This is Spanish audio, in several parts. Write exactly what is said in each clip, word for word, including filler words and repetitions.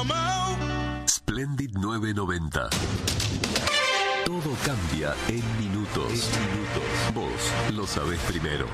Splendid nueve noventa. Todo cambia en minutos. En minutos. Vos lo sabés primero.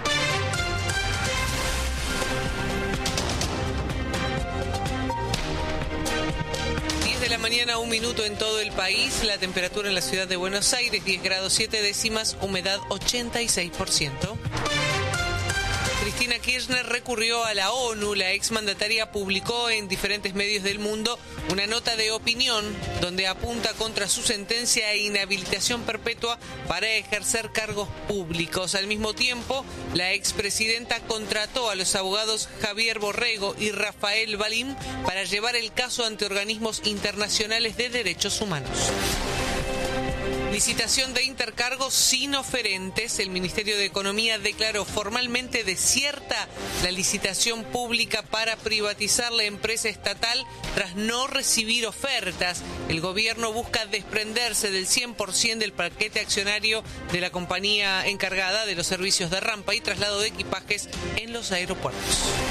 diez de la mañana, un minuto en todo el país. La temperatura en la ciudad de Buenos Aires, diez grados siete décimas, humedad ochenta y seis por ciento. Cristina Kirchner recurrió a la ONU. La exmandataria publicó en diferentes medios del mundo una nota de opinión donde apunta contra su sentencia e inhabilitación perpetua para ejercer cargos públicos. Al mismo tiempo, la expresidenta contrató a los abogados Javier Borrego y Rafael Balín para llevar el caso ante organismos internacionales de derechos humanos. Licitación de intercargos sin oferentes. El Ministerio de Economía declaró formalmente desierta la licitación pública para privatizar la empresa estatal tras no recibir ofertas. El gobierno busca desprenderse del cien por ciento del paquete accionario de la compañía encargada de los servicios de rampa y traslado de equipajes en los aeropuertos.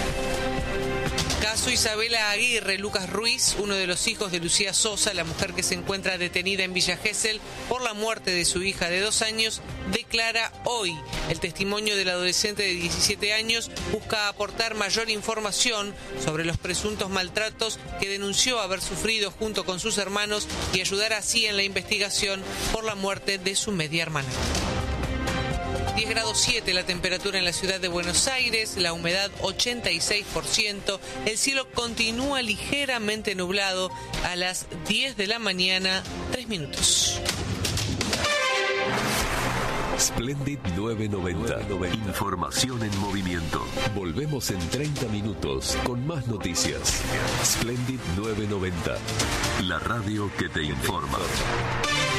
Caso Isabela Aguirre. Lucas Ruiz, uno de los hijos de Lucía Sosa, la mujer que se encuentra detenida en Villa Gesell por la muerte de su hija de dos años, declara hoy. El testimonio del adolescente de diecisiete años busca aportar mayor información sobre los presuntos maltratos que denunció haber sufrido junto con sus hermanos y ayudar así en la investigación por la muerte de su media hermana. diez grados siete la temperatura en la ciudad de Buenos Aires, la humedad ochenta y seis por ciento, el cielo continúa ligeramente nublado a las diez de la mañana, tres minutos. Splendid nueve noventa. Información en movimiento. Volvemos en treinta minutos con más noticias. Splendid nueve noventa. La radio que te informa.